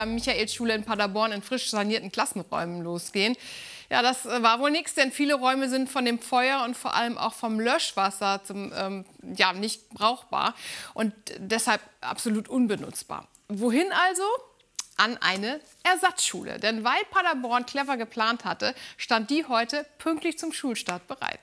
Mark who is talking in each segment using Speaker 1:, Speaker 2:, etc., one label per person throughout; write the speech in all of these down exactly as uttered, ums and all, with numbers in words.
Speaker 1: Michaelsschule in Paderborn in frisch sanierten Klassenräumen losgehen. Ja, das war wohl nichts, denn viele Räume sind von dem Feuer und vor allem auch vom Löschwasser zum, ähm, ja, nicht brauchbar und deshalb absolut unbenutzbar. Wohin also? An eine Ersatzschule. Denn weil Paderborn clever geplant hatte, stand die heute pünktlich zum Schulstart bereit.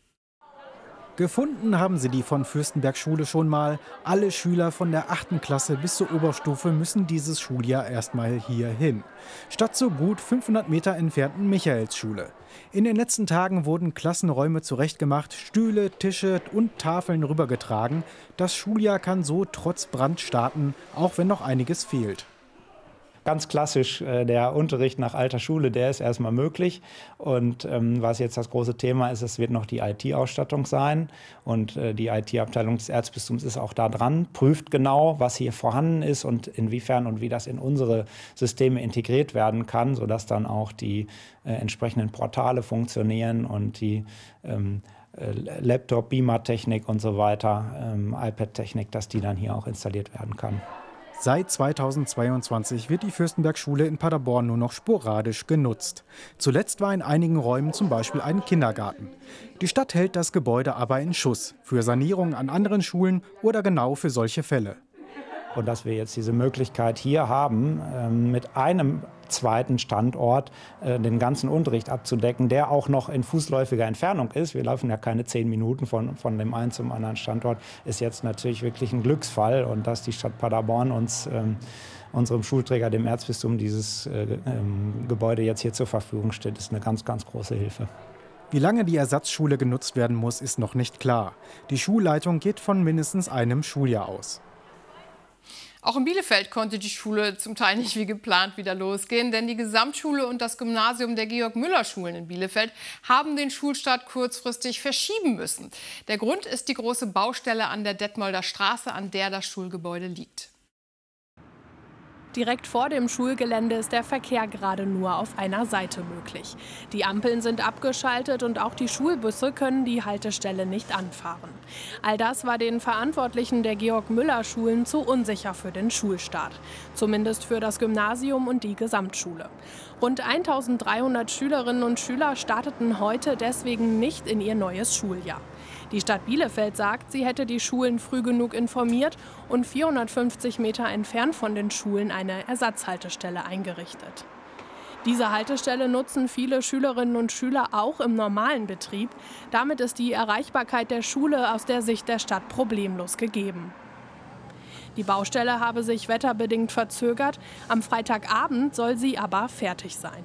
Speaker 2: Gefunden haben sie die von Fürstenberg-Schule schon mal. Alle Schüler von der achten Klasse bis zur Oberstufe müssen dieses Schuljahr erstmal hier hin. Statt zur gut fünfhundert Meter entfernten Michaelsschule. In den letzten Tagen wurden Klassenräume zurechtgemacht, Stühle, Tische und Tafeln rübergetragen. Das Schuljahr kann so trotz Brand starten, auch wenn noch einiges fehlt.
Speaker 3: Ganz klassisch, äh, der Unterricht nach alter Schule, der ist erstmal möglich. Und ähm, was jetzt das große Thema ist, es wird noch die I T-Ausstattung sein. Und äh, die I T-Abteilung des Erzbistums ist auch da dran, prüft genau, was hier vorhanden ist und inwiefern und wie das in unsere Systeme integriert werden kann, sodass dann auch die äh, entsprechenden Portale funktionieren und die ähm, äh, Laptop, Beamer-Technik und so weiter, ähm, iPad-Technik, dass die dann hier auch installiert werden kann.
Speaker 2: Seit zweitausendzweiundzwanzig wird die Fürstenberg-Schule in Paderborn nur noch sporadisch genutzt. Zuletzt war in einigen Räumen zum Beispiel ein Kindergarten. Die Stadt hält das Gebäude aber in Schuss für Sanierungen an anderen Schulen oder genau für solche Fälle.
Speaker 3: Und dass wir jetzt diese Möglichkeit hier haben, mit einem zweiten Standort den ganzen Unterricht abzudecken, der auch noch in fußläufiger Entfernung ist. Wir laufen ja keine zehn Minuten von, von dem einen zum anderen Standort, ist jetzt natürlich wirklich ein Glücksfall. Und dass die Stadt Paderborn uns, ähm, unserem Schulträger, dem Erzbistum, dieses äh, ähm, Gebäude jetzt hier zur Verfügung stellt, ist eine ganz, ganz große Hilfe.
Speaker 2: Wie lange die Ersatzschule genutzt werden muss, ist noch nicht klar. Die Schulleitung geht von mindestens einem Schuljahr aus.
Speaker 1: Auch in Bielefeld konnte die Schule zum Teil nicht wie geplant wieder losgehen, denn die Gesamtschule und das Gymnasium der Georg-Müller-Schulen in Bielefeld haben den Schulstart kurzfristig verschieben müssen. Der Grund ist die große Baustelle an der Detmolder Straße, an der das Schulgebäude liegt.
Speaker 4: Direkt vor dem Schulgelände ist der Verkehr gerade nur auf einer Seite möglich. Die Ampeln sind abgeschaltet und auch die Schulbusse können die Haltestelle nicht anfahren. All das war den Verantwortlichen der Georg-Müller-Schulen zu unsicher für den Schulstart. Zumindest für das Gymnasium und die Gesamtschule. Rund eintausenddreihundert Schülerinnen und Schüler starteten heute deswegen nicht in ihr neues Schuljahr. Die Stadt Bielefeld sagt, sie hätte die Schulen früh genug informiert und vierhundertfünfzig Meter entfernt von den Schulen eine Ersatzhaltestelle eingerichtet. Diese Haltestelle nutzen viele Schülerinnen und Schüler auch im normalen Betrieb. Damit ist die Erreichbarkeit der Schule aus der Sicht der Stadt problemlos gegeben. Die Baustelle habe sich wetterbedingt verzögert. Am Freitagabend soll sie aber fertig sein.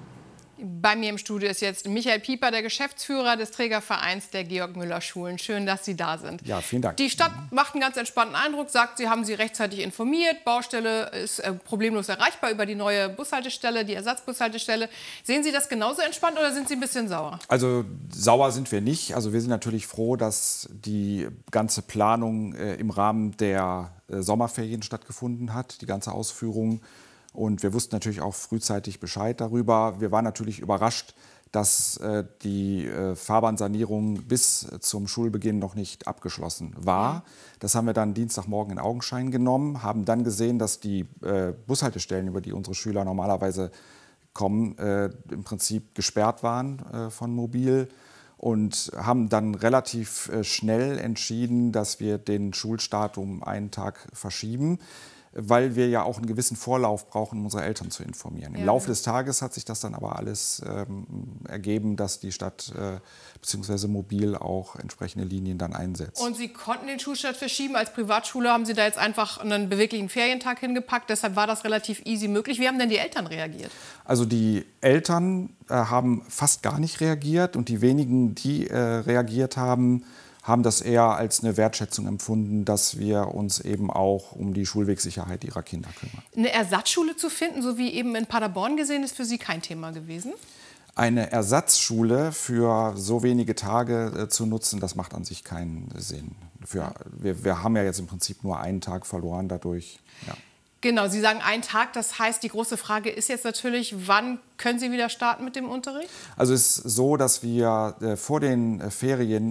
Speaker 1: Bei mir im Studio ist jetzt Michael Pieper, der Geschäftsführer des Trägervereins der Georg-Müller-Schulen. Schön, dass Sie da sind.
Speaker 5: Ja, vielen Dank.
Speaker 1: Die Stadt macht einen ganz entspannten Eindruck, sagt, Sie haben Sie rechtzeitig informiert. Baustelle ist äh, problemlos erreichbar über die neue Bushaltestelle, die Ersatzbushaltestelle. Sehen Sie das genauso entspannt oder sind Sie ein bisschen sauer?
Speaker 5: Also sauer sind wir nicht. Also wir sind natürlich froh, dass die ganze Planung äh, im Rahmen der äh, Sommerferien stattgefunden hat, die ganze Ausführung. Und wir wussten natürlich auch frühzeitig Bescheid darüber. Wir waren natürlich überrascht, dass äh, die äh, Fahrbahnsanierung bis zum Schulbeginn noch nicht abgeschlossen war. Das haben wir dann Dienstagmorgen in Augenschein genommen, haben dann gesehen, dass die äh, Bushaltestellen, über die unsere Schüler normalerweise kommen, äh, im Prinzip gesperrt waren äh, von Mobil. Und haben dann relativ äh, schnell entschieden, dass wir den Schulstart um einen Tag verschieben, weil wir ja auch einen gewissen Vorlauf brauchen, um unsere Eltern zu informieren. Im ja, Laufe des Tages hat sich das dann aber alles ähm, ergeben, dass die Stadt äh, bzw. Mobil auch entsprechende Linien dann einsetzt.
Speaker 1: Und Sie konnten den Schulstart verschieben. Als Privatschule haben Sie da jetzt einfach einen beweglichen Ferientag hingepackt. Deshalb war das relativ easy möglich. Wie haben denn die Eltern reagiert?
Speaker 5: Also die Eltern äh, haben fast gar nicht reagiert. Und die wenigen, die äh, reagiert haben, haben das eher als eine Wertschätzung empfunden, dass wir uns eben auch um die Schulwegsicherheit ihrer Kinder kümmern.
Speaker 1: Eine Ersatzschule zu finden, so wie eben in Paderborn gesehen, ist für Sie kein Thema gewesen?
Speaker 5: Eine Ersatzschule für so wenige Tage äh, zu nutzen, das macht an sich keinen Sinn. Für, wir, wir haben ja jetzt im Prinzip nur einen Tag verloren dadurch. Ja.
Speaker 1: Genau, Sie sagen einen Tag. Das heißt, die große Frage ist jetzt natürlich, wann können Sie wieder starten mit dem Unterricht?
Speaker 5: Also es ist so, dass wir äh, vor den äh, Ferien